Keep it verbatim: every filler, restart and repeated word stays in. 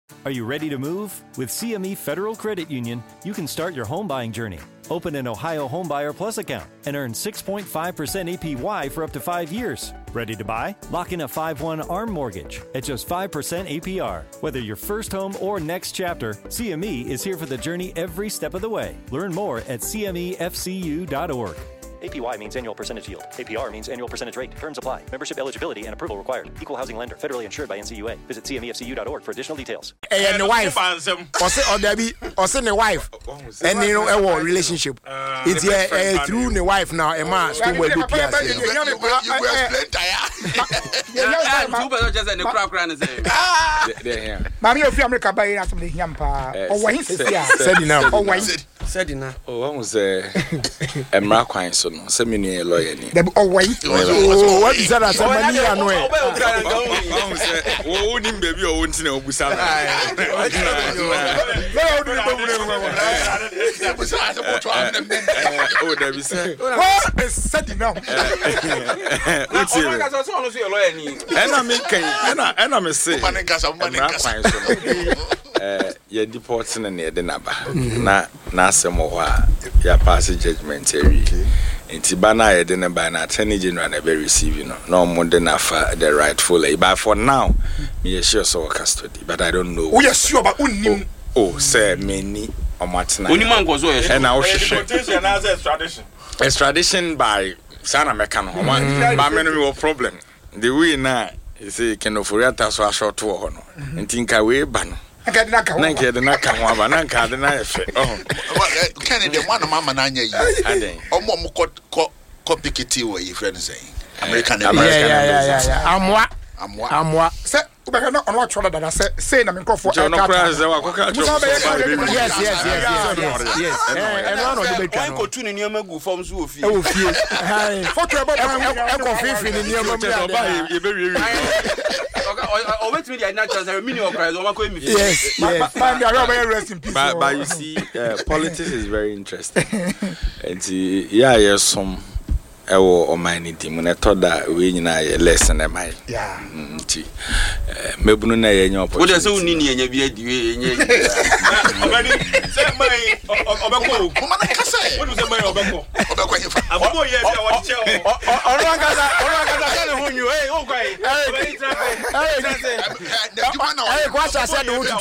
Are you ready to move? With C M E Federal Credit Union, you can start your home buying journey. Open an Ohio Homebuyer Plus account and earn six point five percent A P Y for up to five years. Ready to buy? Lock in a five one ARM mortgage at just five percent A P R. Whether your first home or next chapter, C M E is here for the journey every step of the way. Learn more at C M E F C U dot org. A P Y means annual percentage yield. A P R means annual percentage rate. Terms apply. Membership eligibility and approval required. Equal housing lender. Federally insured by N C U A. Visit C M E F C U dot org for additional details. Hey, and the wife. Or say, or there be, or say the wife. And you know, a relationship. It's here through the wife now. A man still will be pierced. You will explain tire. Two people just in the crowd crying and saying, Mammy of America buying us some yampa. Or what he said, said enough. Or what he said enough. Oh, one was a Marquine son, seminary lawyer. Oh, wait. Oh, what is that? I said, money and way. Oh, wouldn't baby or wouldn't know Busala. Oh, there is said enough. what's it? And I'm making, and I'm a say, you're deporting and near the number. Not Nassamoa, your passage judgment area. In Tibana, I didn't buy an attorney general and ever receive, you know, no more than the rightful labor. But for now, me sure so custody, but I don't know. We are sure about Unim. Oh, sir, many or Martin. And our extradition. Extradition by Sana Mecan, but many problem. The way now is a can of Furiata so short to honor and think away ban. I got not come. Nanka the Naka, Nanka the knife. Oh, Kennedy, one of Mamma Nanya, or more copy kitty, what your friend saying. American, American, I'm what I'm what I'm what. But I'm not on what trouble that I said, saying I'm in for yes, yes, yes, yes, yes, and one of the big go to the near Magu forms who feel for trouble. I'm confused in your or wait me, I not as a mini of Christ. Yes, yes, rest in peace. But you see, politics is very interesting. And yeah, yes, some. I will on my team when I thought that we in a lesson am I. Yeah. Maybe no na yenyo opportunity. What does so nini yenye bi adi yenye. Obani say my obeko. Mama na kasa. What do say my obeko? Obeko yefa. Abobo ye bi what che o. Ono angaza, ono angaza say no hunyu. Hey, o kwai. Obani traffic. Hey, say. Hey, kwa say say no hunyu